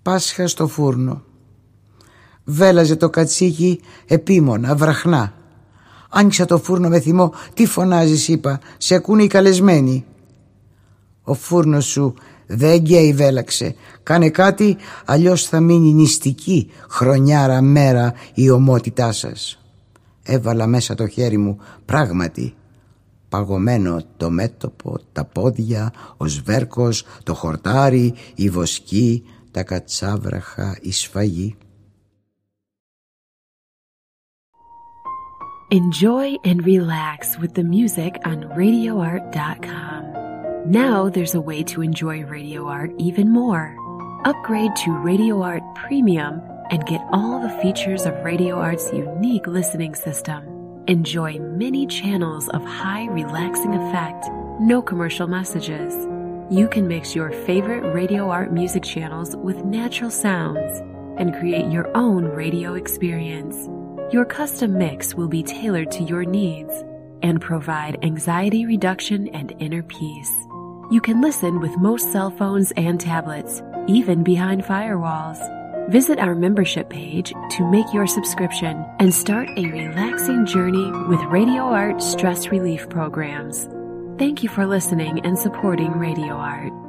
Πάσχα στο φούρνο. Βέλαζε το κατσίκι επίμονα, βραχνά. Άνοιξα το φούρνο με θυμό. Τι φωνάζεις, είπα, σε ακούνε οι καλεσμένοι. Ο φούρνος σου δεν γκέι, βέλαξε. Κάνε κάτι, αλλιώς θα μείνει νηστική χρονιάρα μέρα η ομότητά σας. Έβαλα μέσα το χέρι μου, πράγματι παγωμένο το μέτωπο, τα πόδια, ο σβέρκος, το χορτάρι, η βοσκή, τα κατσάβραχα, η σφαγή. Enjoy and relax with the music on RadioArt.com. Now there's a way to enjoy Radio Art even more. Upgrade to Radio Art Premium and get all the features of Radio Art's unique listening system. Enjoy many channels of high relaxing effect, no commercial messages. You can mix your favorite Radio Art music channels with natural sounds and create your own radio experience. Your custom mix will be tailored to your needs and provide anxiety reduction and inner peace. You can listen with most cell phones and tablets, even behind firewalls. Visit our membership page to make your subscription and start a relaxing journey with Radio Art stress relief programs. Thank you for listening and supporting Radio Art.